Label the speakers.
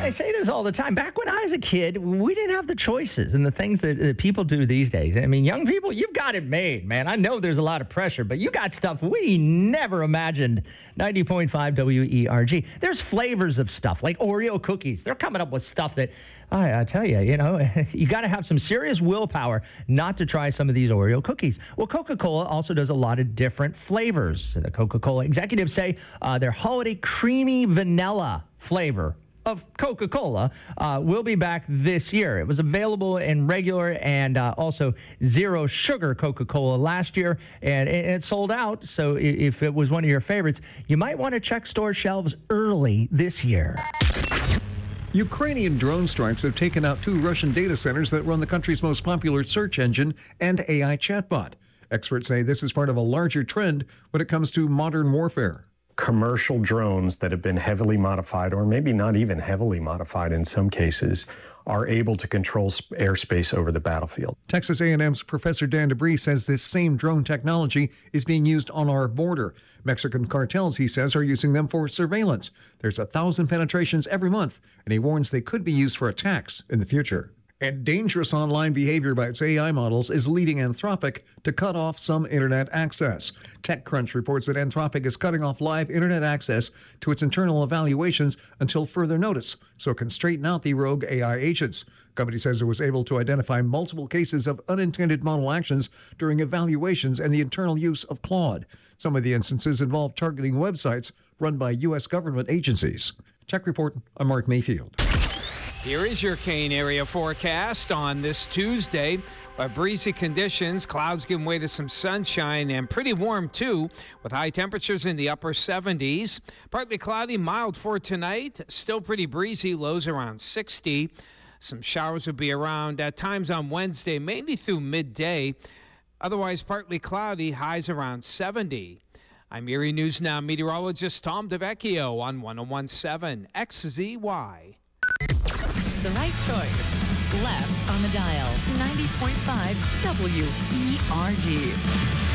Speaker 1: I say this all the time. Back when I was a kid, we didn't have the choices and the things that people do these days. I mean, young people, you've got it made, man. I know there's a lot of pressure, but you got stuff we never imagined. 90.5 WERG. There's flavors of stuff like Oreo cookies. They're coming up with stuff that, I tell you, you got to have some serious willpower not to try some of these Oreo cookies. Well, Coca-Cola also does a lot of different flavors. The Coca-Cola executives say their holiday creamy vanilla flavor of Coca-Cola will be back this year. It was available in regular and also zero sugar Coca-Cola last year, and it sold out. So if it was one of your favorites, you might want to check store shelves early this year.
Speaker 2: Ukrainian drone strikes have taken out 2 Russian data centers that run the country's most popular search engine and AI chatbot. Experts say this is part of a larger trend when it comes to modern warfare.
Speaker 3: Commercial drones that have been heavily modified, or maybe not even heavily modified in some cases, are able to control airspace over the battlefield.
Speaker 2: Texas A&M's Professor Dan DeBree says this same drone technology is being used on our border. Mexican cartels, he says, are using them for surveillance. There's 1,000 penetrations every month, and he warns they could be used for attacks in the future. And dangerous online behavior by its AI models is leading Anthropic to cut off some internet access. TechCrunch reports that Anthropic is cutting off live internet access to its internal evaluations until further notice, so it can straighten out the rogue AI agents. The company says it was able to identify multiple cases of unintended model actions during evaluations and the internal use of Claude. Some of the instances involve targeting websites run by U.S. government agencies. Tech Report, I'm Mark Mayfield.
Speaker 4: Here is your Kane area forecast on this Tuesday. Breezy conditions, clouds giving way to some sunshine and pretty warm too, with high temperatures in the upper 70s. Partly cloudy, mild for tonight. Still pretty breezy, lows around 60. Some showers will be around at times on Wednesday, mainly through midday. Otherwise partly cloudy, highs around 70. I'm Erie News Now meteorologist Tom DeVecchio on 101.7 XZY.
Speaker 5: The right choice. Left on the dial. 90.5 WERG.